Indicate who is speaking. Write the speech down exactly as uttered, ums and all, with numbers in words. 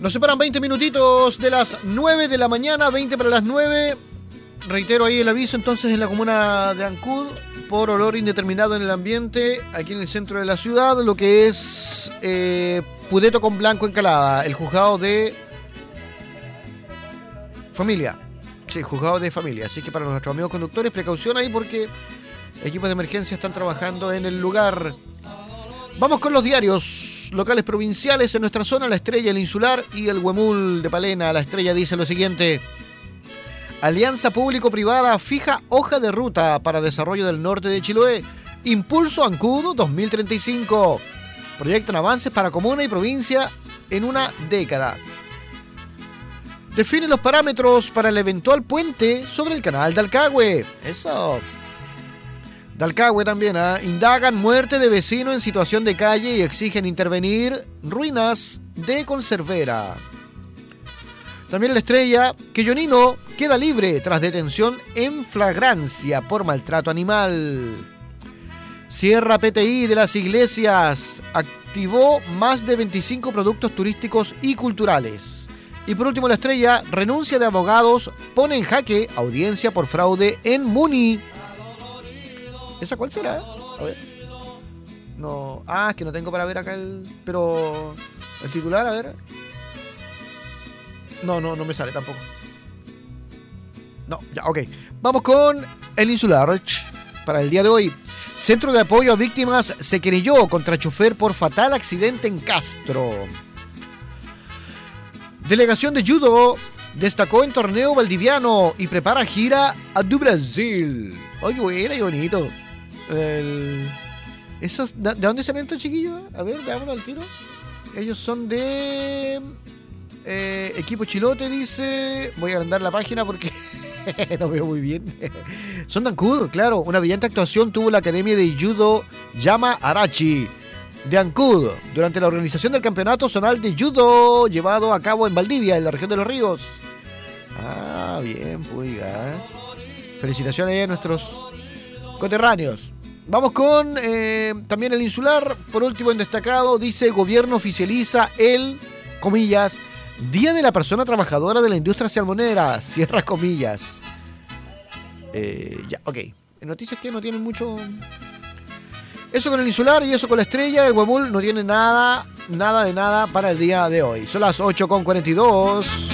Speaker 1: Nos separan veinte minutitos de las nueve de la mañana, veinte para las nueve. Reitero ahí el aviso entonces en la comuna de Ancud por olor indeterminado en el ambiente, aquí en el centro de la ciudad, lo que es eh, Pudeto con Blanco Encalada, el juzgado de familia. Sí, juzgado de familia. Así que para nuestros amigos conductores, precaución ahí porque equipos de emergencia están trabajando en el lugar. Vamos con los diarios locales provinciales en nuestra zona. La Estrella, el Insular y el Huemul de Palena. La Estrella dice lo siguiente: Alianza Público-Privada fija hoja de ruta para desarrollo del norte de Chiloé. Impulso Ancud dos mil treinta y cinco. Proyectan avances para comuna y provincia en una década. Define los parámetros para el eventual puente sobre el canal de Alcagüe. Eso. Dalcagüe también, ¿eh? Indagan muerte de vecino en situación de calle y exigen intervenir ruinas de conservera. También La Estrella, que Jonino queda libre tras detención en flagrancia por maltrato animal. Sierra P T I de las Iglesias activó más de veinticinco productos turísticos y culturales. Y por último La Estrella, renuncia de abogados pone en jaque audiencia por fraude en Muni. ¿Esa cuál será? A ver. No. Ah, es que no tengo para ver acá el. Pero. El titular, a ver. No, no, no me sale tampoco. No, ya, ok. Vamos con el Insular para el día de hoy. Centro de apoyo a víctimas se querelló contra chofer por fatal accidente en Castro. Delegación de judo destacó en torneo valdiviano y prepara gira a do Brasil. Oye, buena y bonito. El... ¿Esos, ¿De dónde salen estos chiquillos? A ver, veámoslo al tiro. Ellos son de... Eh, equipo Chilote, dice... Voy a agrandar la página porque no veo muy bien. Son de Ancud, claro. Una brillante actuación tuvo la Academia de Judo Yama Arachi de Ancud durante la organización del Campeonato Zonal de Judo llevado a cabo en Valdivia, en la región de los Ríos. Ah, bien, pues ya. Felicitaciones a nuestros coterráneos. Vamos con eh, también el Insular. Por último, en destacado, dice: Gobierno oficializa el, comillas, Día de la Persona Trabajadora de la Industria Salmonera. Cierra comillas. Eh, ya, ok. Noticias que no tienen mucho... Eso con el Insular y eso con La Estrella. El Huemul no tiene nada, nada de nada para el día de hoy. Son las ocho con cuarenta y dos.